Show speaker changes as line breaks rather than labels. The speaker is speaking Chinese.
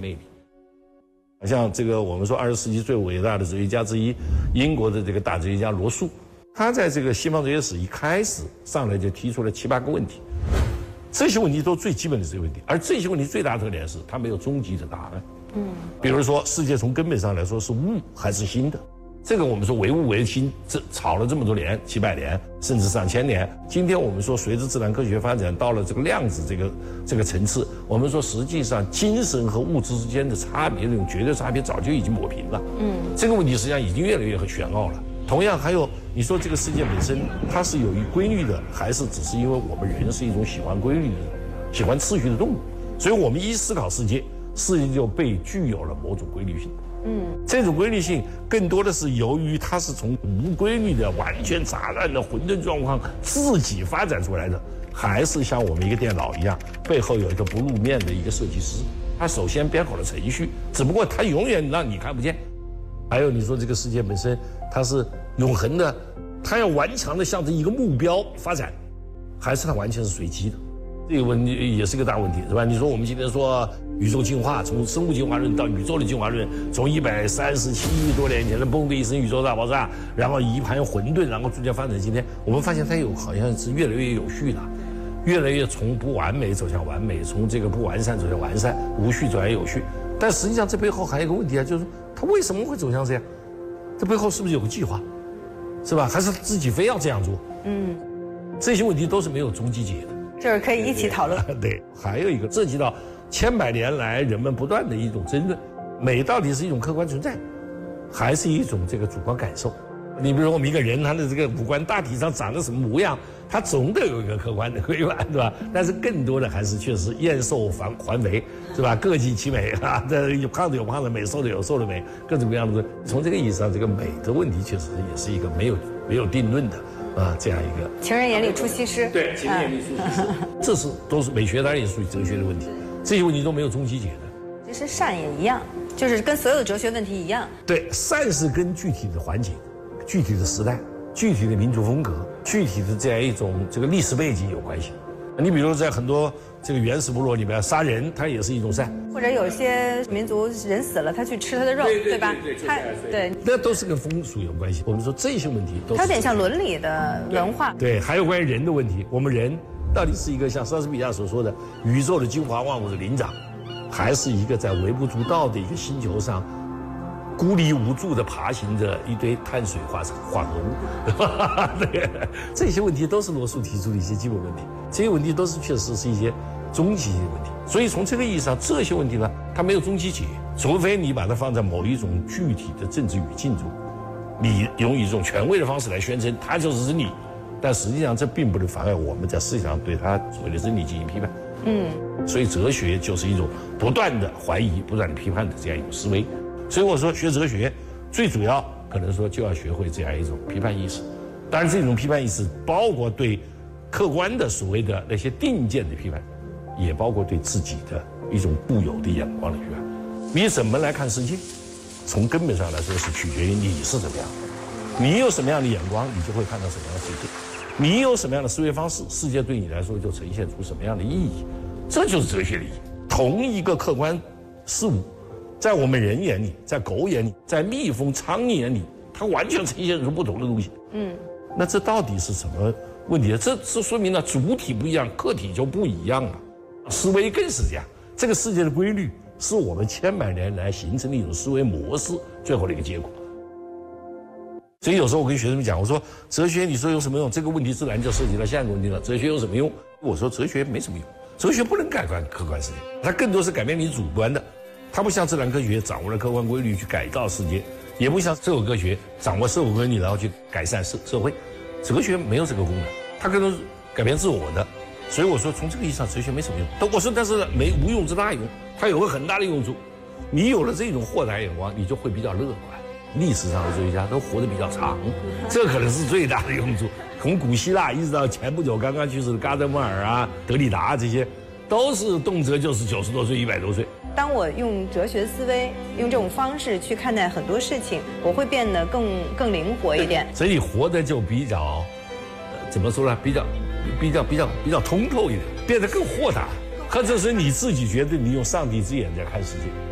魅力。像这个我们说20世纪最伟大的哲学家之一，英国的这个大哲学家罗素，他在这个西方哲学史一开始上来就提出了7、8个问题，这些问题都最基本的这些问题，而这些问题最大的特点是它没有终极的答案。比如说世界从根本上来说是物还是心的，这个我们说唯物唯心，这吵了这么多年，700年甚至上千年。今天我们说随着自然科学发展到了这个量子这个层次，我们说实际上精神和物质之间的差别，那种绝对差别早就已经抹平了。这个问题实际上已经越来越玄奥了。同样还有你说这个世界本身它是有一规律的，还是只是因为我们人是一种喜欢规律的、喜欢秩序的动物，所以我们一思考世界，世界就被具有了某种规律性。这种规律性更多的是由于它是从无规律的、完全杂乱的混沌状况自己发展出来的，还是像我们一个电脑一样，背后有一个不露面的一个设计师，他首先编好了程序，只不过他永远让你看不见。还有你说这个世界本身它是永恒的，它要顽强的向着一个目标发展，还是它完全是随机的？这个问题也是个大问题，是吧？你说我们今天说宇宙进化，从生物进化论到宇宙的进化论，从137亿多年前的嘣的一声宇宙大爆炸，然后一盘混沌，然后逐渐发展今天，我们发现它好像是越来越有序的，越来越从不完美走向完美，从这个不完善走向完善，无序走向有序。但实际上这背后还有一个问题啊，就是说它为什么会走向这样？这背后是不是有个计划，是吧？还是自己非要这样做？这些问题都是没有终极解的。
就是可以一起讨论。
对，还有一个涉及到千百年来人们不断的一种争论，美到底是一种客观存在，还是一种这个主观感受？你比如说我们一个人，他的这个五官大体上长得什么模样，他总得有一个客观的规范，对吧？但是更多的还是确实燕瘦环肥，是吧？各尽其美啊，有胖的有胖的美，瘦的有瘦的美，各种各样的。从这个意义上，这个美的问题确实也是一个没有定论的。这样一个
情人眼里出西施，
对，情人眼里出西施，这都是美学，当然也属于哲学的问题，这些问题都没有终极解的。
其实善也一样，就是跟所有的哲学问题一样。
对，善是跟具体的环境、具体的时代、具体的民族风格、具体的这样一种这个历史背景有关系。你比如在很多这个原始部落里面，杀人它也是一种善，
或者有些民族人死了，他去吃他的肉，对吧？对，
那都是跟风俗有关系。我们说这些问题都是
它有点像伦理的文化。
对，还有关于人的问题，我们人到底是一个像莎士比亚所说的宇宙的精华万物的灵长，还是一个在微不足道的一个星球上孤立无助的爬行着一堆碳水化合物？对，这些问题都是罗素提出的一些基本问题，这些问题都是确实是一些终极的问题。所以从这个意义上，这些问题呢，它没有终极解，除非你把它放在某一种具体的政治语境中，你用一种权威的方式来宣称它就是真理，但实际上这并不能妨碍我们在思想上对它所谓的真理进行批判。所以哲学就是一种不断的怀疑、不断的批判的这样一种思维。所以我说学哲学最主要可能说就要学会这样一种批判意识。当然这种批判意识包括对客观的所谓的那些定见的批判，也包括对自己的一种固有的眼光的批判。你怎么来看世界，从根本上来说是取决于你是怎么样的，你有什么样的眼光，你就会看到什么样的世界，你有什么样的思维方式，世界对你来说就呈现出什么样的意义。这就是哲学的意义。同一个客观事物，在我们人眼里，在狗眼里，在蜜蜂、苍蝇眼里，它完全呈现出不同的东西。那这到底是什么问题？这说明了主体不一样，个体就不一样了。思维更是这样，这个世界的规律是我们千百年来形成的一种思维模式最后的一个结果。所以有时候我跟学生们讲，我说哲学你说有什么用？这个问题自然就涉及到下一个问题了，哲学有什么用？我说哲学没什么用，哲学不能改观客观世界，它更多是改变你主观的。它不像自然科学掌握了客观规律去改造世界，也不像社会科学掌握社会规律然后去改善社会。哲学没有这个功能，它更多是改变自我的。所以我说从这个意义上哲学没什么用。我说但是无用之大用，它有个很大的用处。你有了这种豁达眼光，你就会比较乐观。历史上的哲学家都活得比较长，这可能是最大的用处。从古希腊一直到前不久刚刚去世的加德默尔啊、德里达这些，都是动辄就是90多岁、100多岁。
当我用哲学思维，用这种方式去看待很多事情，我会变得更灵活一点。
所以活得就比较，怎么说呢？比较通透一点，变得更豁达。或者是你自己觉得你用上帝之眼在看世界。